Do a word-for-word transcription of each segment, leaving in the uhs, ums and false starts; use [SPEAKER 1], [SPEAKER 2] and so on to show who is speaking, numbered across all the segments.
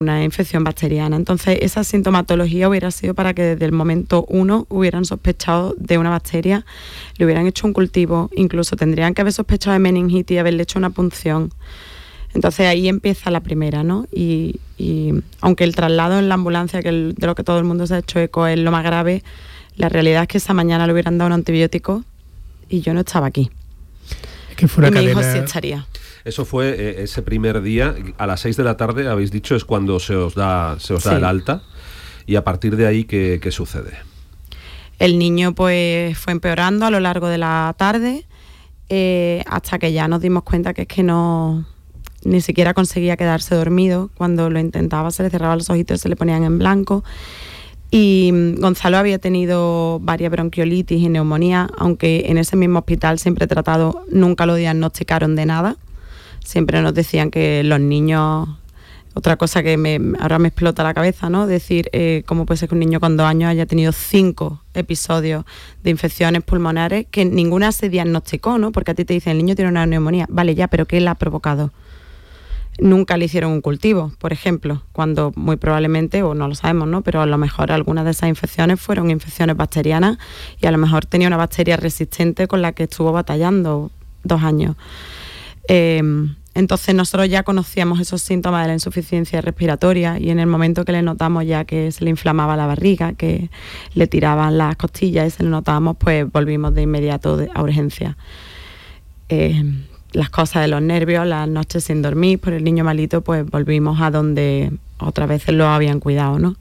[SPEAKER 1] una infección bacteriana. Entonces esa sintomatología hubiera sido para que desde el momento uno hubieran sospechado de una bacteria, le hubieran hecho un cultivo, incluso tendrían que haber sospechado de meningitis y haberle hecho una punción. Entonces ahí empieza la primera, ¿no? Y, y aunque el traslado en la ambulancia, que el, de lo que todo el mundo se ha hecho eco, es lo más grave, la realidad es que esa mañana le hubieran dado un antibiótico y yo no estaba aquí.
[SPEAKER 2] Es que fue una
[SPEAKER 1] y
[SPEAKER 2] cadena...
[SPEAKER 1] mi hijo sí estaría.
[SPEAKER 3] Eso fue eh, ese primer día, a las seis de la tarde, habéis dicho, es cuando se os da, se os da
[SPEAKER 1] sí.
[SPEAKER 3] el alta. Y a partir de ahí, ¿qué, qué sucede?
[SPEAKER 1] El niño pues fue empeorando a lo largo de la tarde, eh, hasta que ya nos dimos cuenta que es que no... ni siquiera conseguía quedarse dormido. Cuando lo intentaba se le cerraban los ojitos, se le ponían en blanco. Y Gonzalo había tenido varias bronquiolitis y neumonía, aunque en ese mismo hospital siempre tratado, nunca lo diagnosticaron de nada. Siempre nos decían que los niños... Otra cosa que me, ahora me explota la cabeza, ¿no? Decir, eh, ¿cómo puede ser que un niño con dos años haya tenido cinco episodios de infecciones pulmonares que ninguna se diagnosticó, ¿no? Porque a ti te dicen, el niño tiene una neumonía. Vale, ya, pero ¿qué la ha provocado? Nunca le hicieron un cultivo, por ejemplo, cuando muy probablemente, o no lo sabemos, ¿no? Pero a lo mejor algunas de esas infecciones fueron infecciones bacterianas y a lo mejor tenía una bacteria resistente con la que estuvo batallando dos años. Eh, entonces nosotros ya conocíamos esos síntomas de la insuficiencia respiratoria y en el momento que le notamos ya que se le inflamaba la barriga, que le tiraban las costillas y se le notábamos, pues volvimos de inmediato de, a urgencia. Eh, las cosas de los nervios, las noches sin dormir por el niño malito, pues volvimos a donde otras veces lo habían cuidado, ¿no?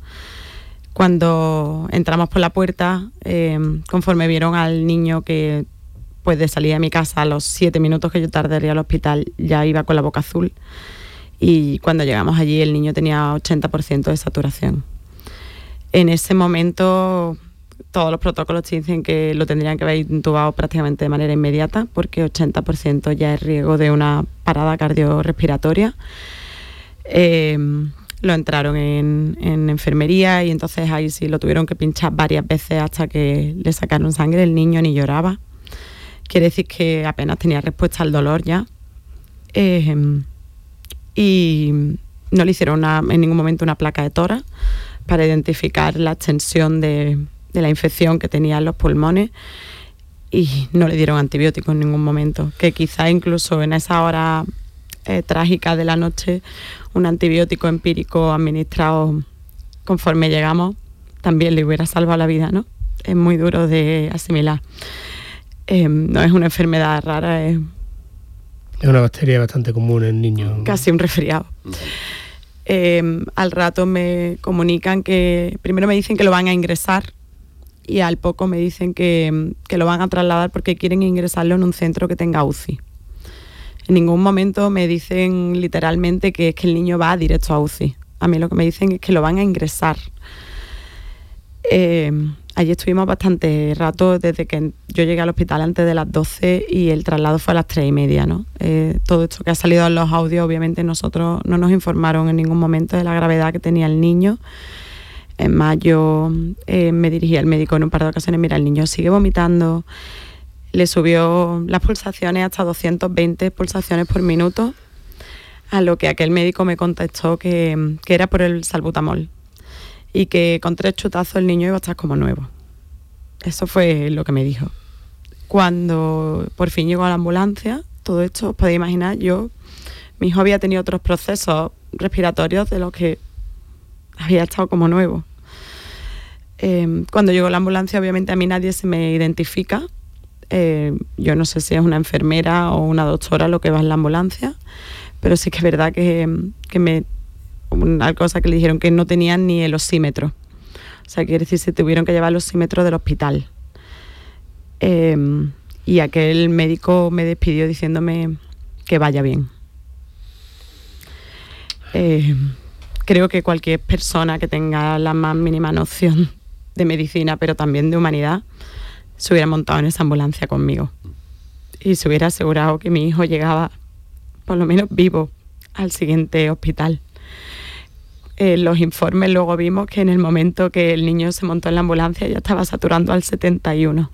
[SPEAKER 1] Cuando entramos por la puerta, eh, conforme vieron al niño que pues de salida de mi casa a los siete minutos que yo tardaría al hospital, ya iba con la boca azul, y cuando llegamos allí el niño tenía ochenta por ciento de saturación. En ese momento todos los protocolos te dicen que lo tendrían que haber intubado prácticamente de manera inmediata, porque ochenta por ciento ya es riesgo de una parada cardiorrespiratoria. Eh, lo entraron en, en enfermería y entonces ahí sí lo tuvieron que pinchar varias veces hasta que le sacaron sangre. El niño ni lloraba. Quiere decir que apenas tenía respuesta al dolor ya. Eh, y no le hicieron una, en ningún momento una placa de tórax para identificar la extensión de, de la infección que tenía en los pulmones y no le dieron antibióticos en ningún momento. Que quizá incluso en esa hora eh, trágica de la noche, un antibiótico empírico administrado conforme llegamos también le hubiera salvado la vida, ¿no? Es muy duro de asimilar. Eh, no es una enfermedad rara, es...
[SPEAKER 2] Es una bacteria bastante común en niños.
[SPEAKER 1] Casi un resfriado. Eh, al rato me comunican que... Primero me dicen que lo van a ingresar y al poco me dicen que, que lo van a trasladar porque quieren ingresarlo en un centro que tenga U C I. En ningún momento me dicen literalmente que es que el niño va directo a U C I. A mí lo que me dicen es que lo van a ingresar. Eh... Allí estuvimos bastante rato desde que yo llegué al hospital antes de las doce y el traslado fue a las tres y media, ¿no? Eh, todo esto que ha salido en los audios, obviamente nosotros no nos informaron en ningún momento de la gravedad que tenía el niño. En mayo eh, me dirigí al médico en un par de ocasiones, mira, el niño sigue vomitando, le subió las pulsaciones hasta doscientas veinte pulsaciones por minuto, a lo que aquel médico me contestó que, que era por el salbutamol. Y que con tres chutazos el niño iba a estar como nuevo. Eso fue lo que me dijo. Cuando por fin llegó a la ambulancia, todo esto, os podéis imaginar, yo, mi hijo había tenido otros procesos respiratorios de los que había estado como nuevo. Eh, cuando llegó a la ambulancia, obviamente a mí nadie se me identifica. Eh, yo no sé si es una enfermera o una doctora lo que va en la ambulancia, pero sí que es verdad que, que me... una cosa que le dijeron que no tenían ni el osímetro. O sea, quiere decir, se tuvieron que llevar el osímetro del hospital. Eh, y aquel médico me despidió diciéndome que vaya bien. Eh, creo que cualquier persona que tenga la más mínima noción de medicina, pero también de humanidad, se hubiera montado en esa ambulancia conmigo. Y se hubiera asegurado que mi hijo llegaba, por lo menos vivo, al siguiente hospital. En los informes luego vimos que en el momento que el niño se montó en la ambulancia ya estaba saturando al setenta y uno.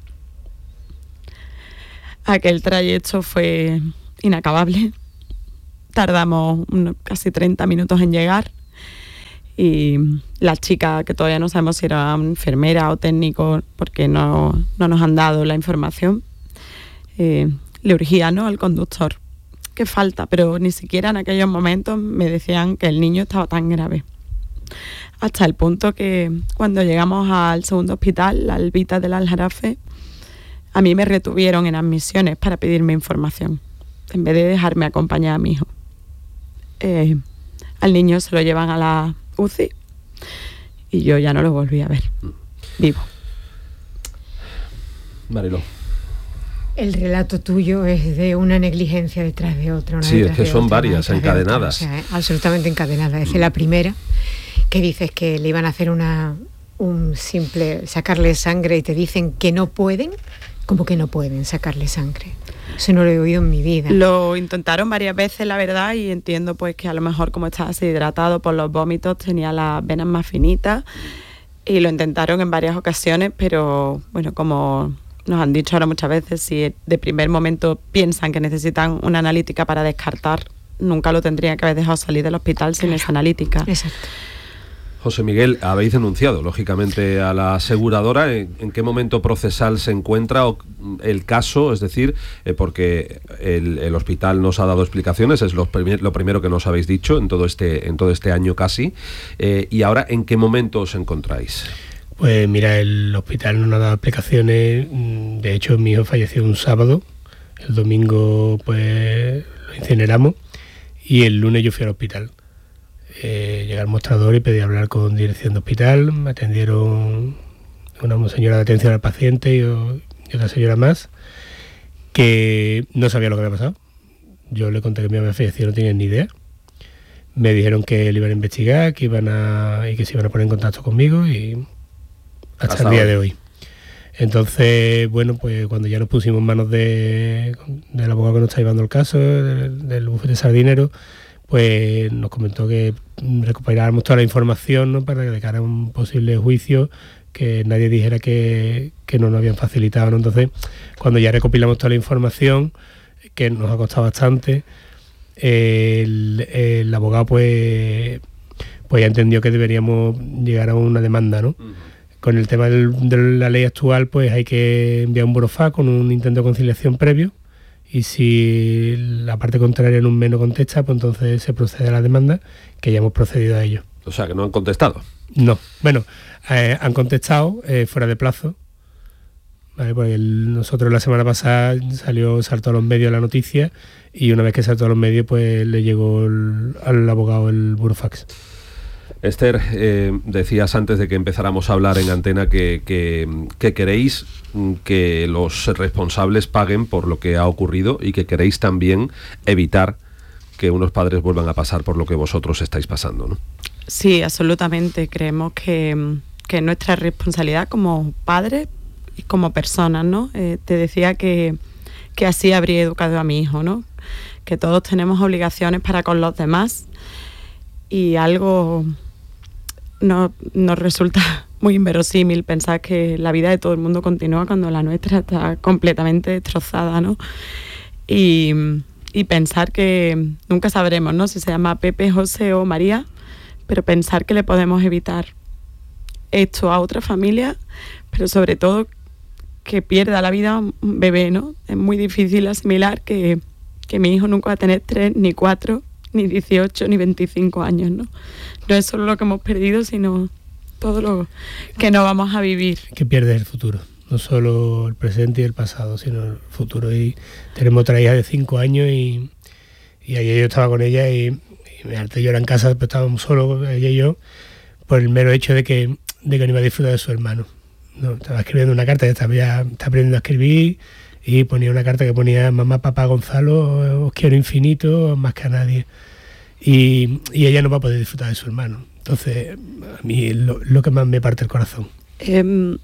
[SPEAKER 1] Aquel trayecto fue inacabable. Tardamos unos casi treinta minutos en llegar y la chica, que todavía no sabemos si era enfermera o técnico, porque no, no nos han dado la información, eh, le urgía, ¿no?, al conductor. ¿Qué falta? Pero ni siquiera en aquellos momentos me decían que el niño estaba tan grave. Hasta el punto que cuando llegamos al segundo hospital, la Albita del Aljarafe, a mí me retuvieron en admisiones para pedirme información, en vez de dejarme acompañar a mi hijo. Eh, al niño se lo llevan a la U C I y yo ya no lo volví a ver vivo.
[SPEAKER 3] Mariló.
[SPEAKER 4] El relato tuyo es de una negligencia detrás de otra. Una
[SPEAKER 3] Sí,
[SPEAKER 4] detrás
[SPEAKER 3] es que
[SPEAKER 4] de
[SPEAKER 3] son
[SPEAKER 4] otra,
[SPEAKER 3] varias, encadenadas.
[SPEAKER 4] Otra, o sea, absolutamente encadenadas. Es la primera, que dices que le iban a hacer una un simple sacarle sangre y te dicen que no pueden. ¿Cómo que no pueden sacarle sangre? Eso no lo he oído en mi vida.
[SPEAKER 1] Lo intentaron varias veces, la verdad, y entiendo pues que a lo mejor como estaba deshidratado por los vómitos tenía las venas más finitas, y lo intentaron en varias ocasiones, pero bueno, como nos han dicho ahora muchas veces, si de primer momento piensan que necesitan una analítica para descartar, nunca lo tendrían que haber dejado salir del hospital sin esa analítica.
[SPEAKER 4] Exacto.
[SPEAKER 3] José Miguel, habéis denunciado, lógicamente, a la aseguradora. ¿En, en qué momento procesal se encuentra o, el caso? Es decir, eh, porque el, el hospital nos ha dado explicaciones, es lo, primer, lo primero que nos habéis dicho en todo este, en todo este año casi. Eh, y ahora, ¿en qué momento os encontráis?
[SPEAKER 2] Pues mira, el hospital no nos ha dado explicaciones. De hecho, mi hijo falleció un sábado. El domingo, pues, lo incineramos. Y el lunes yo fui al hospital. Eh, llegué al mostrador y pedí hablar con dirección de hospital. Me atendieron una señora de atención al paciente y, y otra señora más, que no sabía lo que había pasado. Yo le conté que mi había fallecido, no tenía ni idea. Me dijeron que le iban a investigar, que iban a y que se iban a poner en contacto conmigo, y hasta, hasta el día hoy. de hoy. Entonces, bueno, pues cuando ya nos pusimos en manos de, del abogado que nos está llevando el caso, del, del bufete sardinero, pues nos comentó que recuperáramos toda la información, ¿no?, para que de cara a un posible juicio, que nadie dijera que, que no nos habían facilitado, ¿no? Entonces, cuando ya recopilamos toda la información, que nos ha costado bastante, el, el abogado pues, pues ya entendió que deberíamos llegar a una demanda, ¿no? Uh-huh. Con el tema del, de la ley actual, pues hay que enviar un burofax con un intento de conciliación previo, y si la parte contraria en un mes no contesta, pues entonces se procede a la demanda, que ya hemos procedido a ello.
[SPEAKER 3] O sea, que no han contestado.
[SPEAKER 2] No, bueno, eh, han contestado eh, fuera de plazo, ¿vale? Porque el, nosotros la semana pasada salió, saltó a los medios la noticia, y una vez que saltó a los medios, pues le llegó el, al abogado el burofax.
[SPEAKER 3] Esther, eh, decías antes de que empezáramos a hablar en antena que, que, que queréis que los responsables paguen por lo que ha ocurrido, y que queréis también evitar que unos padres vuelvan a pasar por lo que vosotros estáis pasando, ¿no?
[SPEAKER 1] Sí, absolutamente. Creemos que, que es nuestra responsabilidad como padres y como personas, ¿no? Eh, te decía que, que así habría educado a mi hijo, ¿no? Que todos tenemos obligaciones para con los demás, y algo no, nos resulta muy inverosímil pensar que la vida de todo el mundo continúa cuando la nuestra está completamente destrozada, ¿no? Y, y pensar que nunca sabremos, ¿no?, si se llama Pepe, José o María, pero pensar que le podemos evitar esto a otra familia, pero sobre todo que pierda la vida un bebé, ¿no? Es muy difícil asimilar que, que mi hijo nunca va a tener tres, ni cuatro, ni dieciocho, ni veinticinco años, ¿no? No es solo lo que hemos perdido, sino todo lo que no vamos a vivir.
[SPEAKER 2] Que pierdes el futuro, no solo el presente y el pasado, sino el futuro. Y tenemos otra hija de cinco años, y, y ayer yo estaba con ella, y, y me harté llorar en casa, pero estábamos solos, ella y yo, por el mero hecho de que, de que no iba a disfrutar de su hermano. No, estaba escribiendo una carta, ya estaba, ya está aprendiendo a escribir, y ponía una carta que ponía: mamá, papá, Gonzalo, os quiero infinito, más que a nadie. Y, y ella no va a poder disfrutar de su hermano. Entonces, a mí es lo, lo que más me parte el corazón.
[SPEAKER 1] Eh,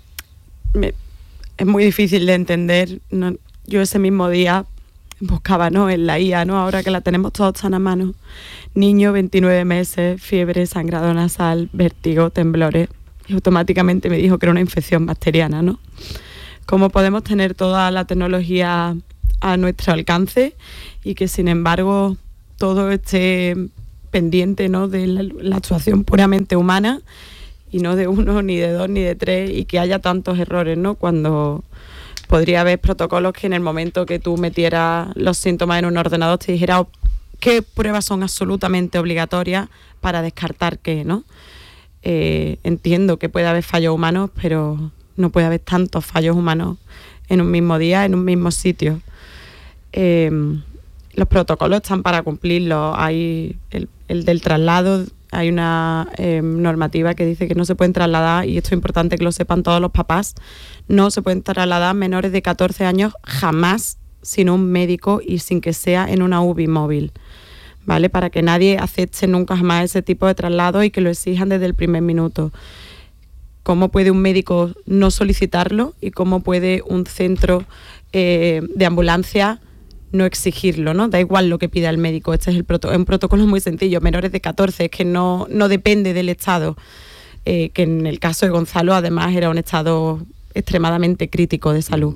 [SPEAKER 1] me, es muy difícil de entender, ¿no? Yo ese mismo día buscaba, ¿no?, en la I A, ¿no?, ahora que la tenemos todos tan a mano. Niño, veintinueve meses, fiebre, sangrado nasal, vértigo, temblores. Y automáticamente me dijo que era una infección bacteriana, ¿no? ¿Cómo podemos tener toda la tecnología a nuestro alcance y que, sin embargo, todo esté pendiente, ¿no?, de la, la actuación puramente humana y no de uno, ni de dos, ni de tres, y que haya tantos errores, ¿no?, cuando podría haber protocolos que en el momento que tú metieras los síntomas en un ordenador te dijera qué pruebas son absolutamente obligatorias para descartar qué, ¿no? Eh, entiendo que puede haber fallos humanos, pero no puede haber tantos fallos humanos en un mismo día, en un mismo sitio. Eh, los protocolos están para cumplirlos. Hay el, el del traslado, hay una eh, normativa que dice que no se pueden trasladar, y esto es importante que lo sepan todos los papás, no se pueden trasladar menores de catorce años jamás sin un médico y sin que sea en una U B I móvil, ¿vale? Para que nadie acepte nunca jamás ese tipo de traslado y que lo exijan desde el primer minuto. ¿Cómo puede un médico no solicitarlo y cómo puede un centro eh, de ambulancia no exigirlo, ¿no? Da igual lo que pida el médico. Este es el proto- un protocolo muy sencillo, menores de catorce, es que no, no depende del estado, eh, que en el caso de Gonzalo además era un estado extremadamente crítico de salud.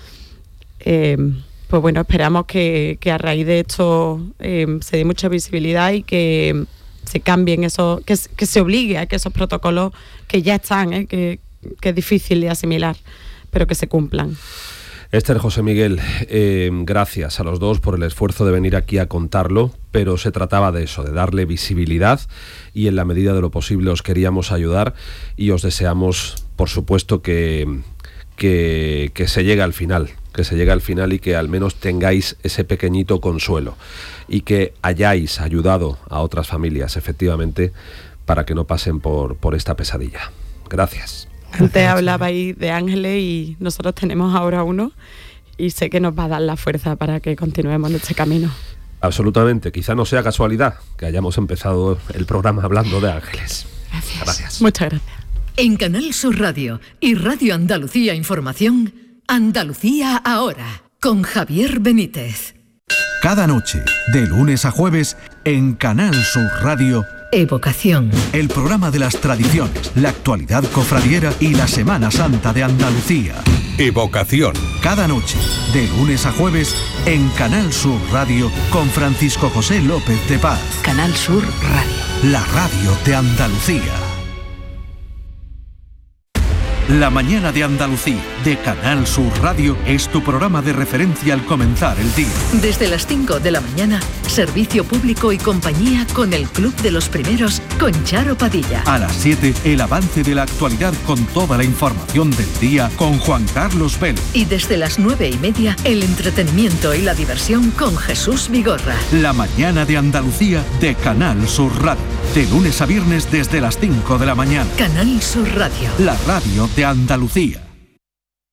[SPEAKER 1] Eh, pues bueno, esperamos que, que a raíz de esto eh, se dé mucha visibilidad y que se cambien esos, que, que se obligue a que esos protocolos que ya están, eh, que, que es difícil de asimilar, pero que se cumplan.
[SPEAKER 3] Esther, José Miguel, eh, gracias a los dos por el esfuerzo de venir aquí a contarlo, pero se trataba de eso, de darle visibilidad, y en la medida de lo posible os queríamos ayudar y os deseamos, por supuesto, que, que, que se llegue al final, que se llegue al final y que al menos tengáis ese pequeñito consuelo y que hayáis ayudado a otras familias, efectivamente, para que no pasen por, por esta pesadilla. Gracias.
[SPEAKER 1] Antes hablabais de ángeles y nosotros tenemos ahora uno, y sé que nos va a dar la fuerza para que continuemos en este camino.
[SPEAKER 3] Absolutamente. Quizá no sea casualidad que hayamos empezado el programa hablando de ángeles.
[SPEAKER 1] Gracias.
[SPEAKER 3] Gracias.
[SPEAKER 1] Muchas gracias.
[SPEAKER 5] En Canal Sur Radio y Radio Andalucía Información, Andalucía Ahora, con Javier Benítez.
[SPEAKER 6] Cada noche, de lunes a jueves, en Canal Sur Radio,
[SPEAKER 5] Evocación.
[SPEAKER 6] el programa de las tradiciones, la actualidad cofradiera y la Semana Santa de Andalucía.
[SPEAKER 7] Evocación.
[SPEAKER 6] Cada noche, de lunes a jueves, en Canal Sur Radio, con Francisco José López de Paz.
[SPEAKER 5] Canal Sur Radio.
[SPEAKER 6] La radio de Andalucía. La mañana de Andalucía, de Canal Sur Radio, es tu programa de referencia al comenzar el día.
[SPEAKER 5] Desde las cinco de la mañana, servicio público y compañía con el Club de los Primeros, con Charo Padilla.
[SPEAKER 6] A las siete, el avance de la actualidad con toda la información del día con Juan Carlos Vélez.
[SPEAKER 5] Y desde las nueve y media, el entretenimiento y la diversión con Jesús Vigorra.
[SPEAKER 6] La mañana de Andalucía, de Canal Sur Radio. De lunes a viernes desde las cinco de la mañana.
[SPEAKER 5] Canal Sur Radio.
[SPEAKER 6] La radio de Andalucía.